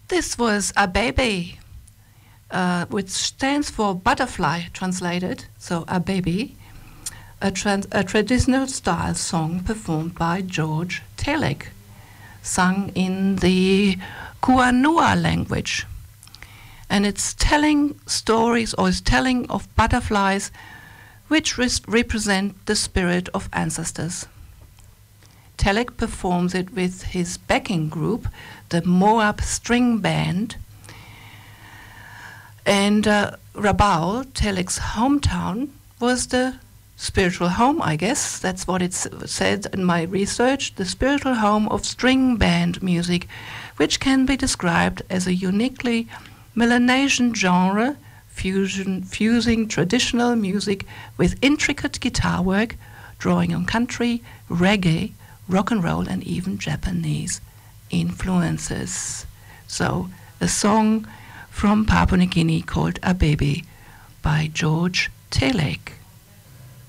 This was A Baby, which stands for butterfly translated, so A Baby, a traditional style song performed by George Telek, sung in the Kuanua language. And it's telling stories, or it's telling of butterflies which represent the spirit of ancestors. Telek performs it with his backing group, the Moab String Band. And Rabaul, Telek's hometown, was the spiritual home, I guess. That's what it said in my research, the spiritual home of string band music, which can be described as a uniquely Melanesian genre, fusing traditional music with intricate guitar work, drawing on country, reggae, rock and roll, and even Japanese influences. So, a song from Papua New Guinea called A Baby by George Telek.